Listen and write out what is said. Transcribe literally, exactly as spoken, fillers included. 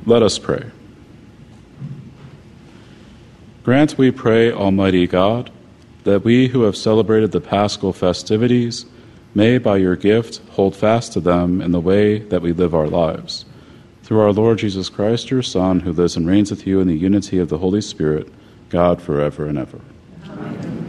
Let us pray. Grant, we pray, Almighty God, that we who have celebrated the Paschal festivities may, by your gift, hold fast to them in the way that we live our lives. Through our Lord Jesus Christ, your Son, who lives and reigns with you in the unity of the Holy Spirit, God, forever and ever.